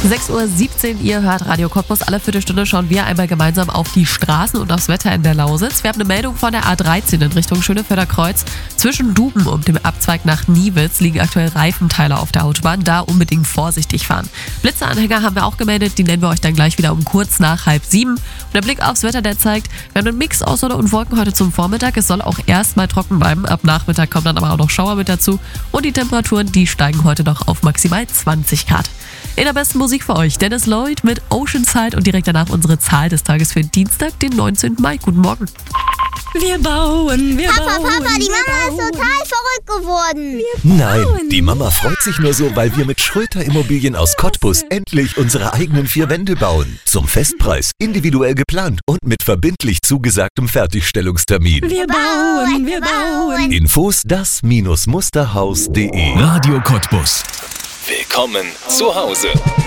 6:17 Uhr, ihr hört Radio Cottbus. Alle Viertelstunde schauen wir einmal gemeinsam auf die Straßen und aufs Wetter in der Lausitz. Wir haben eine Meldung von der A13 in Richtung Schöneförder Kreuz. Zwischen Duben und dem Abzweig nach Niewitz liegen aktuell Reifenteile auf der Autobahn. Da unbedingt vorsichtig fahren. Blitzeanhänger haben wir auch gemeldet, die nennen wir euch dann gleich wieder um kurz nach 6:30. Und der Blick aufs Wetter, der zeigt, wir haben einen Mix aus Sonne und Wolken heute zum Vormittag. Es soll auch erstmal trocken bleiben. Ab Nachmittag kommen dann aber auch noch Schauer mit dazu. Und die Temperaturen, die steigen heute noch auf maximal 20 Grad. In der besten Musik für euch, Dennis Lloyd mit Oceanside und direkt danach unsere Zahl des Tages für Dienstag, den 19. Mai. Guten Morgen. Wir bauen. Papa, die Mama ist total verrückt geworden. Nein, die Mama freut sich nur so, weil wir mit Schröter Immobilien aus Cottbus endlich unsere eigenen 4 Wände bauen. Zum Festpreis, individuell geplant und mit verbindlich zugesagtem Fertigstellungstermin. Wir bauen. Infos das-musterhaus.de. Radio Cottbus. Willkommen zu Hause.